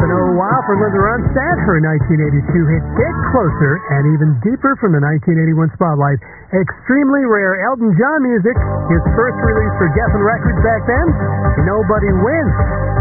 been a while for Linda Ronstadt. Her 1982 hit Get Closer, and even deeper from the 1981 spotlight, extremely rare Elton John music, his first release for Geffen Records back then, Nobody Wins.